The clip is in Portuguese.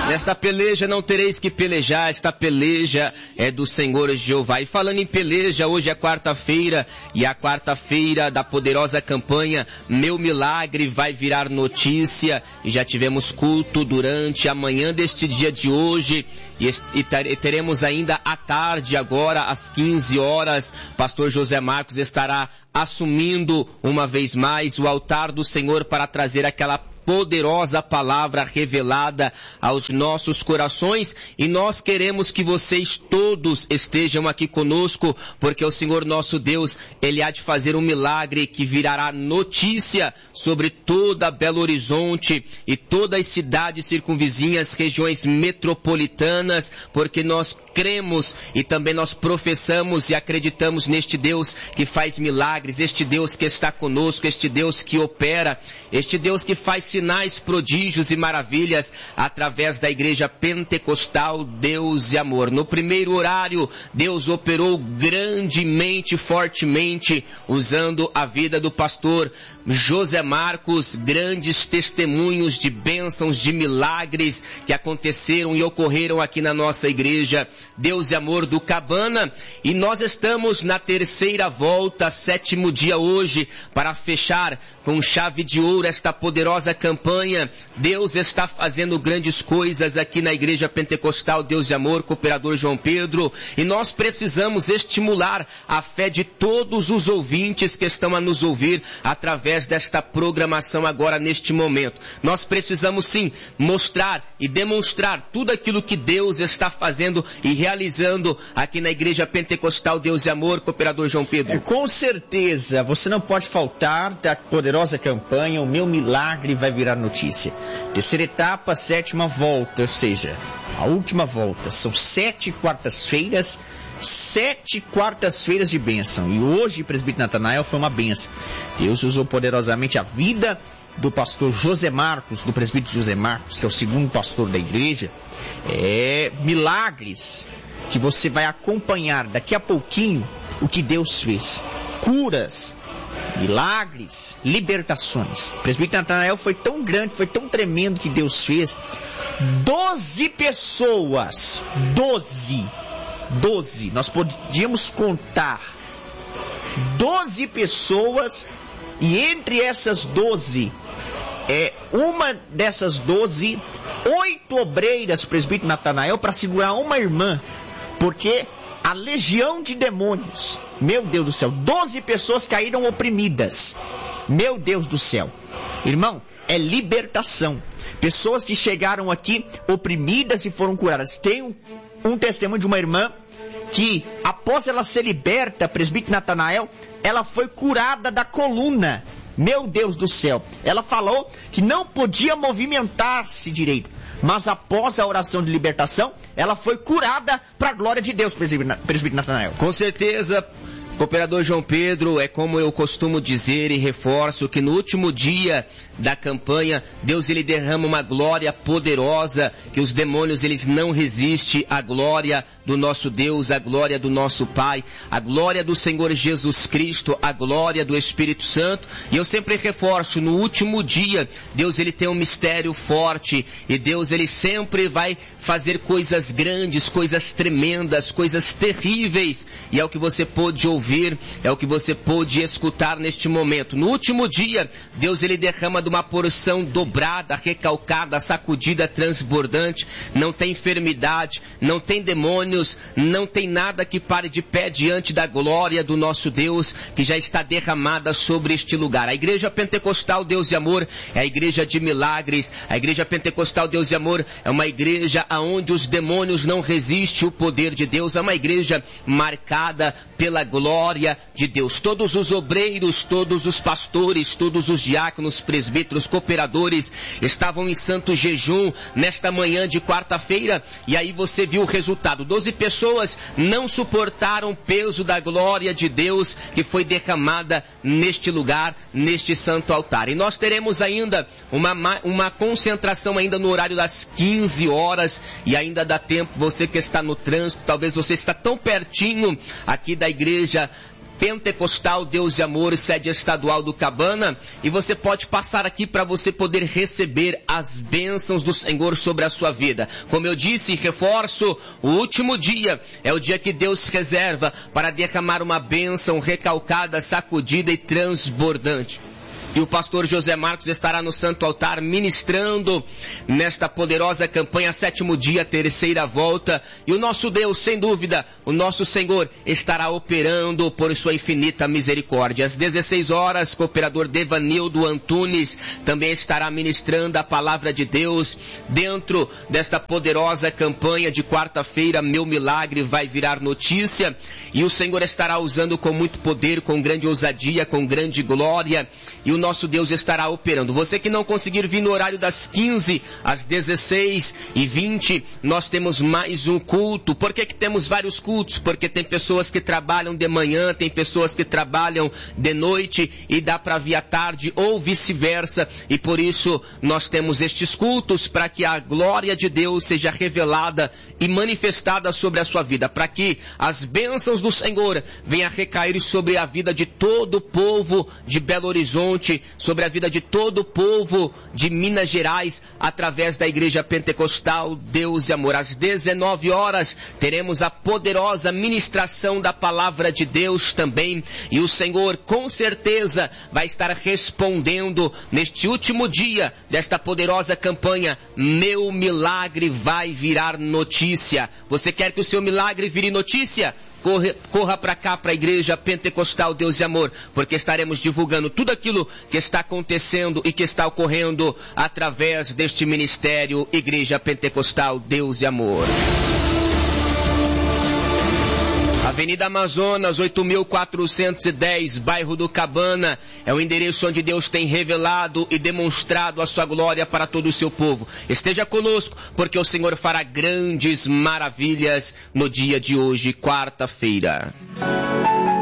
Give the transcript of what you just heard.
Nesta peleja não tereis que pelejar, esta peleja é do Senhor Jeová. E falando em peleja, hoje é quarta-feira, e a quarta-feira da poderosa campanha Meu Milagre vai virar notícia, e já tivemos culto durante a manhã deste dia de hoje, e teremos ainda à tarde, agora às 15 horas, pastor José Marcos estará assumindo uma vez mais o altar do Senhor para trazer aquela poderosa palavra revelada aos nossos corações, e nós queremos que vocês todos estejam aqui conosco, porque o Senhor nosso Deus, Ele há de fazer um milagre que virará notícia sobre toda Belo Horizonte e todas as cidades circunvizinhas, regiões metropolitanas, porque nós cremos e também nós professamos e acreditamos neste Deus que faz milagres, este Deus que está conosco, este Deus que opera, este Deus que faz sinais, prodígios e maravilhas através da Igreja Pentecostal Deus e Amor. No primeiro horário, Deus operou grandemente, fortemente, usando a vida do pastor José Marcos, grandes testemunhos de bênçãos, de milagres que aconteceram e ocorreram aqui na nossa igreja Deus e Amor do Cabana, e nós estamos na terceira volta, 7º dia hoje, para fechar com chave de ouro esta poderosa campanha. Deus está fazendo grandes coisas aqui na Igreja Pentecostal Deus e Amor, Cooperador João Pedro, e nós precisamos estimular a fé de todos os ouvintes que estão a nos ouvir através desta programação agora neste momento. Nós precisamos sim mostrar e demonstrar tudo aquilo que Deus está fazendo e realizando aqui na Igreja Pentecostal Deus e Amor, Cooperador João Pedro. Com certeza, você não pode faltar da poderosa campanha O Meu Milagre vai virar notícia. Terceira etapa, 7ª volta, ou seja, a última volta. São 7 quartas-feiras, 7 quartas-feiras de bênção. E hoje, presbítero Natanael, foi uma bênção. Deus usou poderosamente a vida do pastor José Marcos, do presbítero José Marcos, que é o segundo pastor da igreja. Milagres que você vai acompanhar daqui a pouquinho o que Deus fez. Curas, milagres, libertações. O presbítero Natanael foi tão grande, foi tão tremendo que Deus fez. 12 pessoas, 12, nós podíamos contar 12 pessoas, e entre essas 12, uma dessas 12, 8 obreiras, presbítero Natanael, para segurar uma irmã, porque a legião de demônios, meu Deus do céu, 12 pessoas caíram oprimidas, meu Deus do céu, irmão, é libertação. Pessoas que chegaram aqui oprimidas e foram curadas. Tem um testemunho de uma irmã que, após ela ser liberta, presbítero Natanael, ela foi curada da coluna. Meu Deus do céu. Ela falou que não podia movimentar-se direito, mas após a oração de libertação, ela foi curada para a glória de Deus, presbítero Natanael. Com certeza, Cooperador João Pedro, é como eu costumo dizer e reforço que no último dia da campanha, Deus ele derrama uma glória poderosa, que os demônios eles não resistem à glória do nosso Deus, à glória do nosso Pai, à glória do Senhor Jesus Cristo, à glória do Espírito Santo. E eu sempre reforço, no último dia, Deus ele tem um mistério forte, e Deus ele sempre vai fazer coisas grandes, coisas tremendas, coisas terríveis, e é o que você pôde ouvir, é o que você pôde escutar neste momento. No último dia, Deus ele derrama de uma porção dobrada, recalcada, sacudida, transbordante. Não tem enfermidade, não tem demônios, não tem nada que pare de pé diante da glória do nosso Deus, que já está derramada sobre este lugar. A Igreja Pentecostal Deus e Amor é a igreja de milagres. A Igreja Pentecostal Deus e Amor é uma igreja onde os demônios não resistem ao poder de Deus. É uma igreja marcada pela glória de Deus. Todos os obreiros, todos os pastores, todos os diáconos, presbíteros, cooperadores estavam em santo jejum nesta manhã de quarta-feira, e aí você viu o resultado. 12 pessoas não suportaram o peso da glória de Deus que foi derramada neste lugar, neste santo altar. E nós teremos ainda uma concentração ainda no horário das 15 horas, e ainda dá tempo, você que está no trânsito, talvez você está tão pertinho aqui da igreja Pentecostal Deus e Amor, sede estadual do Cabana, e você pode passar aqui para você poder receber as bênçãos do Senhor sobre a sua vida. Como eu disse e reforço, o último dia é o dia que Deus reserva para derramar uma bênção recalcada, sacudida e transbordante. E o pastor José Marcos estará no Santo Altar ministrando nesta poderosa campanha, 7º dia, 3ª volta. E o nosso Deus, sem dúvida, o nosso Senhor, estará operando por sua infinita misericórdia. Às 16 horas, o cooperador Devanildo Antunes também estará ministrando a palavra de Deus dentro desta poderosa campanha de quarta-feira. Meu milagre vai virar notícia. E o Senhor estará usando com muito poder, com grande ousadia, com grande glória. E o nosso Deus estará operando. Você que não conseguir vir no horário das 15 às 16h20, nós temos mais um culto. Por que temos vários cultos? Porque tem pessoas que trabalham de manhã, tem pessoas que trabalham de noite e dá para vir à tarde ou vice-versa. E por isso nós temos estes cultos para que a glória de Deus seja revelada e manifestada sobre a sua vida, para que as bênçãos do Senhor venham a recair sobre a vida de todo o povo de Belo Horizonte, sobre a vida de todo o povo de Minas Gerais, através da Igreja Pentecostal Deus e Amor. Às 19 horas teremos a poderosa ministração da palavra de Deus também, e o Senhor com certeza vai estar respondendo neste último dia desta poderosa campanha. Meu milagre vai virar notícia. Você quer que o seu milagre vire notícia? Corra para cá, para a Igreja Pentecostal Deus e Amor, porque estaremos divulgando tudo aquilo que está acontecendo e que está ocorrendo através deste ministério Igreja Pentecostal Deus e Amor. Avenida Amazonas, 8.410, bairro do Cabana, é o endereço onde Deus tem revelado e demonstrado a sua glória para todo o seu povo. Esteja conosco, porque o Senhor fará grandes maravilhas no dia de hoje, quarta-feira.